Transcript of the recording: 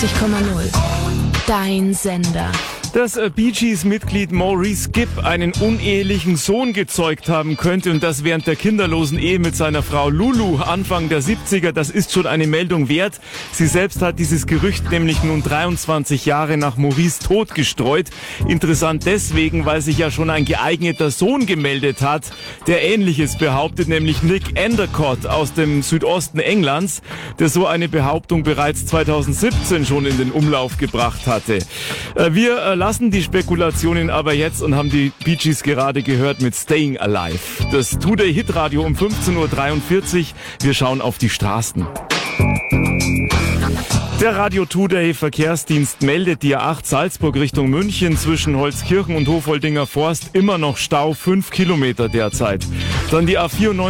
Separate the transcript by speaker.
Speaker 1: Dein Sender.
Speaker 2: Dass Bee Gees-Mitglied Maurice Gibb einen unehelichen Sohn gezeugt haben könnte und das während der kinderlosen Ehe mit seiner Frau Lulu Anfang der 70er, das ist schon eine Meldung wert. Sie selbst hat dieses Gerücht nämlich nun 23 Jahre nach Maurice Tod gestreut. Interessant deswegen, weil sich ja schon ein geeigneter Sohn gemeldet hat, der Ähnliches behauptet, nämlich Nick Endicott aus dem Südosten Englands, der so eine Behauptung bereits 2017 schon in den Umlauf gebracht hatte. Wir lassen die Spekulationen aber jetzt und haben die Bee Gees gerade gehört mit Staying Alive. Das Today Hit Radio um 15:43 Uhr. Wir schauen auf die Straßen. Der Radio Today Verkehrsdienst meldet die A8 Salzburg Richtung München zwischen Holzkirchen und Hofoldinger Forst immer noch Stau, 5 Kilometer derzeit. Dann die A94